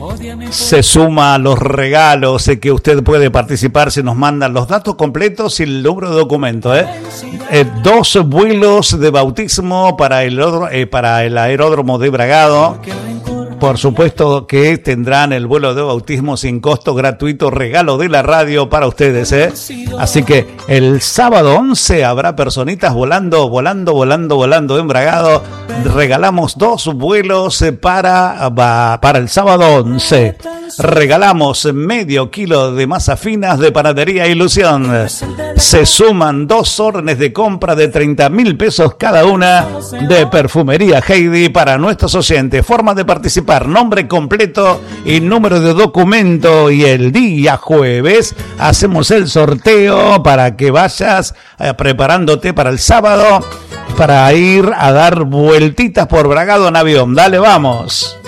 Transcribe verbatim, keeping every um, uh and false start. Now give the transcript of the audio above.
se suma a los regalos que usted puede participar. Se nos mandan los datos completos y el número de documento. ¿eh? Eh, dos vuelos de bautismo para el, eh, para el aeródromo de Bragado. Por supuesto que tendrán el vuelo de bautismo sin costo, gratuito, regalo de la radio para ustedes, ¿eh? Así que el sábado once habrá personitas volando, volando, volando, volando en Bragado. Regalamos dos vuelos para, para el sábado once. Regalamos medio kilo de masa finas de Panadería Ilusión. Se suman dos órdenes de compra de treinta mil pesos cada una de Perfumería Heidi para nuestros oyentes. Forma de participar: nombre completo y número de documento, y el día jueves hacemos el sorteo para que vayas eh, preparándote para el sábado para ir a dar vueltitas por Bragado en avión. Dale, vamos.